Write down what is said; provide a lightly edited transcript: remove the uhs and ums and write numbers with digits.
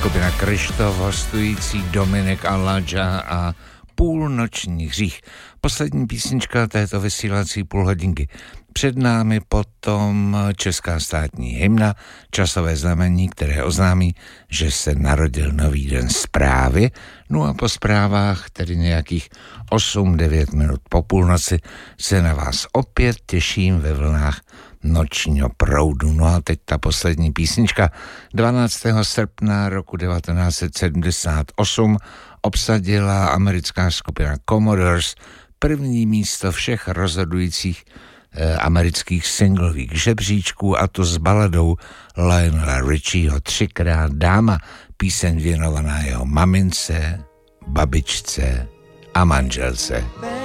skupina Krištof, hostující Dominik a Ladža a Půlnoční hřích. Poslední písnička této vysílací půlhodinky. Před námi potom česká státní hymna, časové znamení, které oznámí, že se narodil nový den zprávy. No a po zprávách, tedy nějakých 8-9 minut po půlnoci, se na vás opět těším ve vlnách nočního proudu. No a teď ta poslední písnička. 12. srpna roku 1978 obsadila americká skupina Commodores první místo všech rozhodujících amerických singlových žebříčků, a to s baladou Lionela Richieho Třikrát dáma, píseň věnovaná jeho mamince, babičce a manželce.